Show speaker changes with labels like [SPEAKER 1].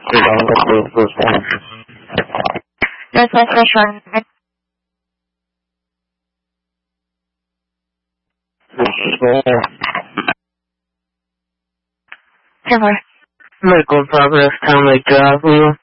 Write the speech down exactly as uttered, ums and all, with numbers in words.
[SPEAKER 1] Northwest Restaurant. ten four.
[SPEAKER 2] Medical Progress, Town Lake Drive, Lima.